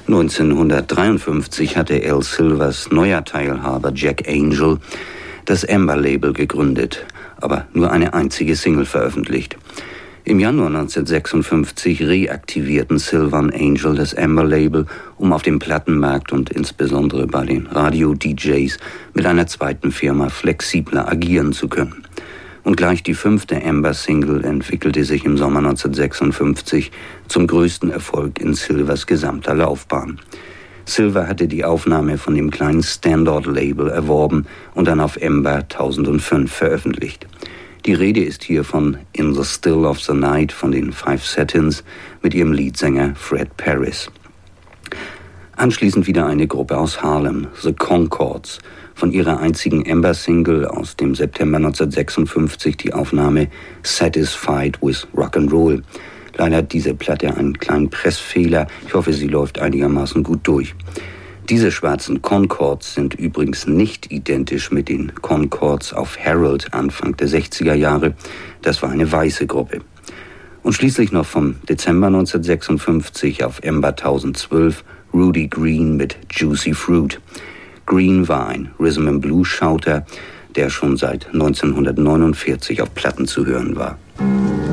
1953 hatte Al Silvers neuer Teilhaber Jack Angel das Amber-Label gegründet, aber nur eine einzige Single veröffentlicht. Im Januar 1956 reaktivierten Silver und Angel das Amber-Label, um auf dem Plattenmarkt und insbesondere bei den Radio-DJs mit einer zweiten Firma flexibler agieren zu können. Und gleich die 5. Amber-Single entwickelte sich im Sommer 1956 zum größten Erfolg in Silvers gesamter Laufbahn. Silver hatte die Aufnahme von dem kleinen Standard-Label erworben und dann auf Amber 1005 veröffentlicht. Die Rede ist hier von In the Still of the Night von den Five Satins mit ihrem Leadsänger Fred Paris. Anschließend wieder eine Gruppe aus Harlem, The Concords, von ihrer einzigen Amber-Single aus dem September 1956 die Aufnahme Satisfied with Rock'n'Roll. Leider hat diese Platte einen kleinen Pressfehler. Ich hoffe, sie läuft einigermaßen gut durch. Diese schwarzen Concords sind übrigens nicht identisch mit den Concords auf Herald Anfang der 60er Jahre. Das war eine weiße Gruppe. Und schließlich noch vom Dezember 1956 auf Amber 1012 Rudy Green mit Juicy Fruit. Green war ein Rhythm-and-Blues-Schauter, der schon seit 1949 auf Platten zu hören war.